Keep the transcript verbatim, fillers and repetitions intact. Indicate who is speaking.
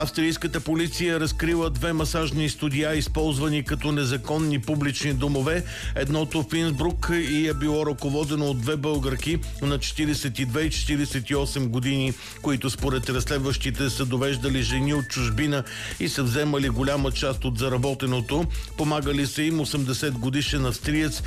Speaker 1: Австрийската полиция разкрила две масажни студия, използвани като незаконни публични домове. Едното в Инсбрук и е било ръководено от две българки на четиридесет и две и четиридесет и осем години, които според разследващите са довеждали жени от чужбина и са вземали голяма част от заработеното. Помагали са им осемдесет годишен австриец